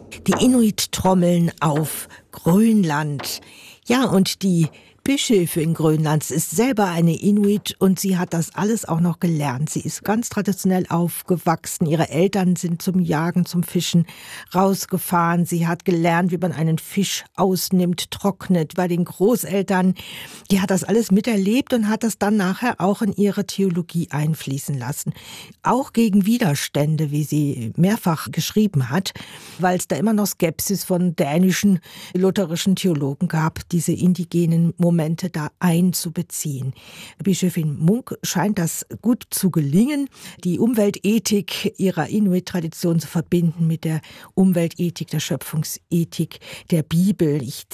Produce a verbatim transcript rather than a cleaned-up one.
Die Inuit trommeln auf Grönland. Ja, und die Bischöfin Grönlands ist selber eine Inuit und sie hat das alles auch noch gelernt. Sie ist ganz traditionell aufgewachsen. Ihre Eltern sind zum Jagen, zum Fischen rausgefahren. Sie hat gelernt, wie man einen Fisch ausnimmt, trocknet. Bei den Großeltern, die hat das alles miterlebt und hat das dann nachher auch in ihre Theologie einfließen lassen. Auch gegen Widerstände, wie sie mehrfach geschrieben hat, weil es da immer noch Skepsis von dänischen lutherischen Theologen gab, diese indigenen Momente da einzubeziehen. Bischöfin Munk scheint das gut zu gelingen, die Umweltethik ihrer Inuit-Tradition zu verbinden mit der Umweltethik, der Schöpfungsethik der Bibel. Ich